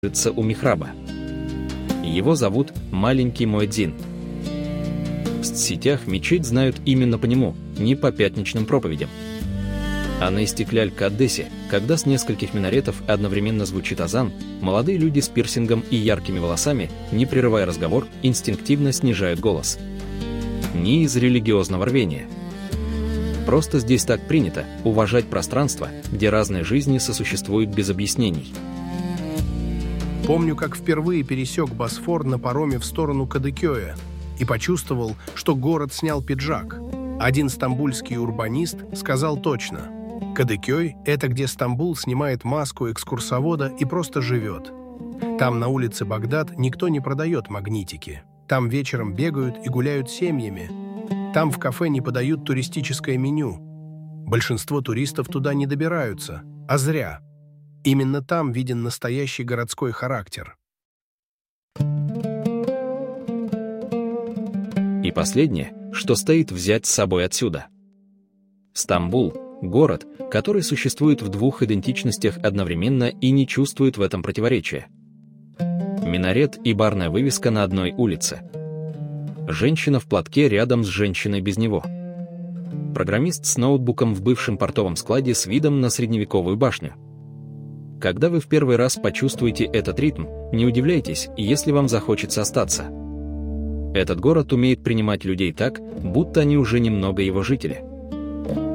у михраба. Его зовут Маленький Муэдзин. В соцсетях мечеть знают именно по нему, не по пятничным проповедям. А на Истикляль-Каддесе, когда с нескольких минаретов одновременно звучит азан, молодые люди с пирсингом и яркими волосами, не прерывая разговор, инстинктивно снижают голос. Не из религиозного рвения. Просто здесь так принято уважать пространство, где разные жизни сосуществуют без объяснений. Помню, как впервые пересек Босфор на пароме в сторону Кадыкёя и почувствовал, что город снял пиджак. Один стамбульский урбанист сказал точно: Кадыкёй – это где Стамбул снимает маску экскурсовода и просто живет. Там на улице Багдад никто не продает магнитики. Там вечером бегают и гуляют семьями. Там в кафе не подают туристическое меню. Большинство туристов туда не добираются, а зря. Именно там виден настоящий городской характер. И последнее, что стоит взять с собой отсюда. Стамбул – город, который существует в двух идентичностях одновременно и не чувствует в этом противоречия. Минарет и барная вывеска на одной улице. Женщина в платке рядом с женщиной без него. Программист с ноутбуком в бывшем портовом складе с видом на средневековую башню. Когда вы в первый раз почувствуете этот ритм, не удивляйтесь, если вам захочется остаться. Этот город умеет принимать людей так, будто они уже немного его жители.